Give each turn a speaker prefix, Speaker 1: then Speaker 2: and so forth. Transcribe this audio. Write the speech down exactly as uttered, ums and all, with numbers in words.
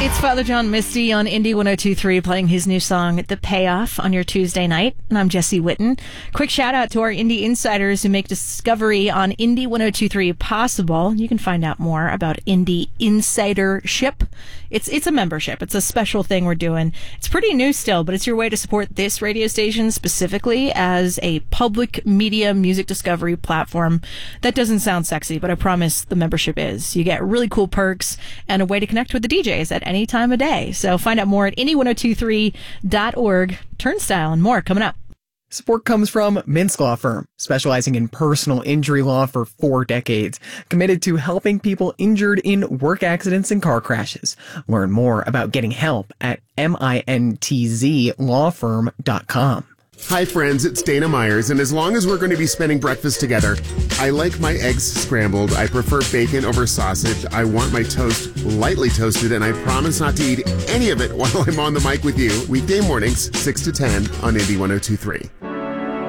Speaker 1: It's Father John Misty on Indie one oh two point three playing his new song, The Payoff, on your Tuesday night. And I'm Jesse Witten. Quick shout out to our Indie insiders who make discovery on Indie one oh two point three possible. You can find out more about Indie Insidership. It's it's a membership. It's a special thing we're doing. It's pretty new still, but it's your way to support this radio station specifically as a public media music discovery platform. That doesn't sound sexy, but I promise the membership is. You get really cool perks and a way to connect with the D Js at any time of day. So find out more at indie one oh two three dot org. Turnstile and more coming up.
Speaker 2: Support comes from Minsk Law Firm, specializing in personal injury law for four decades, committed to helping people injured in work accidents and car crashes. Learn more about getting help at mintz law firm dot com.
Speaker 3: Hi friends, it's Dana Myers, and as long as we're going to be spending breakfast together, I like my eggs scrambled. I prefer bacon over sausage. I want my toast lightly toasted, and I promise not to eat any of it while I'm on the mic with you. Weekday mornings, six to ten on Indie one oh two point three.